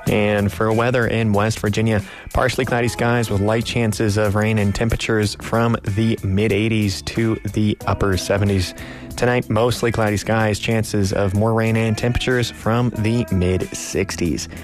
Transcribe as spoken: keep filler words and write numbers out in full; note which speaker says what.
Speaker 1: And for weather in West Virginia, partially cloudy skies with light chances of rain and temperatures from the mid eighties to the upper seventies. Tonight, mostly cloudy skies, chances of more rain and temperatures from the mid sixties.